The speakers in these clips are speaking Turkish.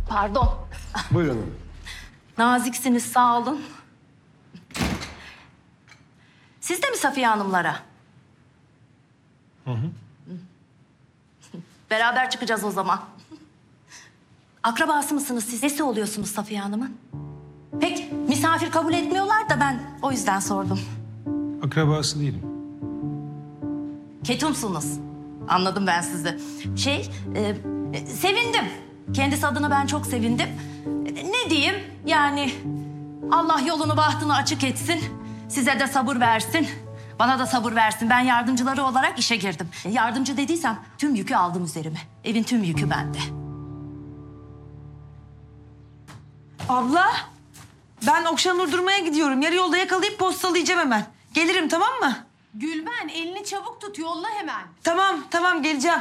Pardon. Buyurun. Naziksiniz, sağ olun. Siz de mi Safiye Hanımlara? Beraber çıkacağız o zaman. Akrabası mısınız siz? Nesi oluyorsunuz Safiye Hanım'ın? Pek misafir kabul etmiyorlar da ben o yüzden sordum. Akrabası değilim. Ketumsunuz. Anladım ben sizi. Sevindim. Kendisi adına ben çok sevindim. Ne diyeyim? Yani Allah yolunu bahtını açık etsin. Size de sabır versin. Bana da sabır versin. Ben yardımcıları olarak işe girdim. Yardımcı dediysem tüm yükü aldım üzerime. Evin tüm yükü bende. Abla, ben Okşanur durmaya gidiyorum. Yarı yolda yakalayıp postalayacağım hemen. Gelirim, tamam mı? Gülben elini çabuk tut, yolla hemen. Tamam geleceğim.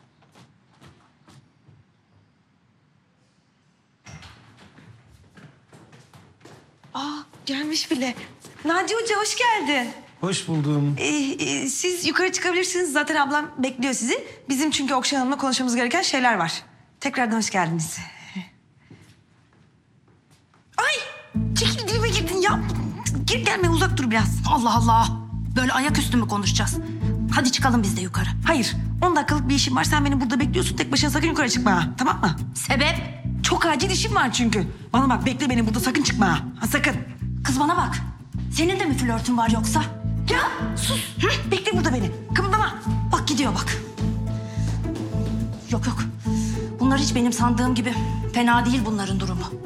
Gelmiş bile. Naci Hoca hoş geldin. Hoş buldum. Siz yukarı çıkabilirsiniz. Zaten ablam bekliyor sizi. Bizim çünkü Okşan Hanım'la konuşmamız gereken şeyler var. Tekrardan hoş geldiniz. Ay! Çekil dibime girdin ya. Gir gelme uzak dur biraz. Allah Allah. Böyle ayaküstü mü konuşacağız? Hadi çıkalım biz de yukarı. Hayır. 10 dakikalık bir işim var. Sen beni burada bekliyorsun. Tek başına sakın yukarı çıkma ha. Tamam mı? Sebep? Çok acil işim var çünkü. Bana bak bekle beni burada sakın çıkma ha. Ha sakın. Kız bana bak. Senin de mi flörtün var yoksa? Ya sus. Bekle burada beni. Kımıldama. Bak gidiyor bak. Yok. Bunlar hiç benim sandığım gibi fena değil bunların durumu.